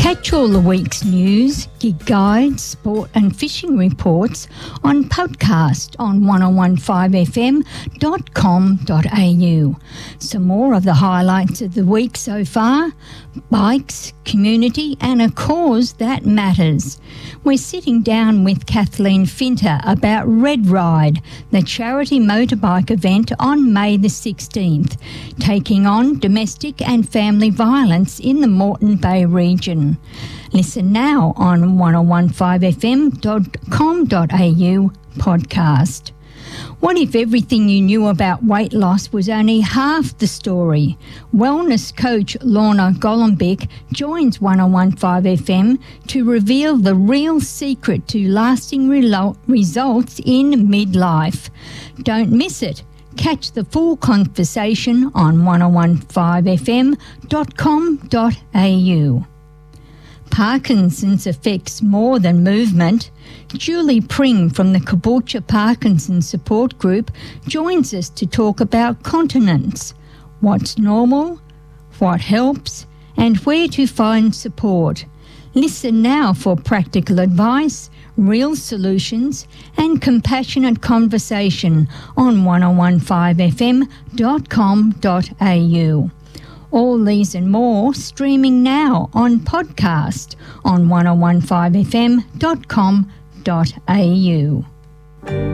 Catch all the week's news, gig guides, sport and fishing reports on podcast on 1015fm.com.au. Some more of the highlights of the week so far: bikes, community and a cause that matters. We're sitting down with Kathleen Finter about Red Ride, the charity motorbike event on May the 16th, taking on domestic and family violence in the Moreton Bay region. Listen now on 1015fm.com.au podcast. What if everything you knew about weight loss was only half the story? Wellness coach Lorna Golombek joins 1015FM to reveal the real secret to lasting results in midlife. Don't miss it. Catch the full conversation on 1015fm.com.au. Parkinson's affects more than movement. Julie Pring from the Caboolture Parkinson's Support Group joins us to talk about continence, what's normal, what helps, and where to find support. Listen now for practical advice, real solutions, and compassionate conversation on 1015fm.com.au. All these and more streaming now on podcast on 1015fm.com.au.